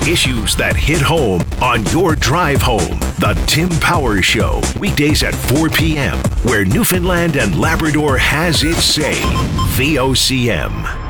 Issues that hit home on your drive home. The Tim Power Show, weekdays at 4 p.m., where Newfoundland and Labrador has its say. VOCM.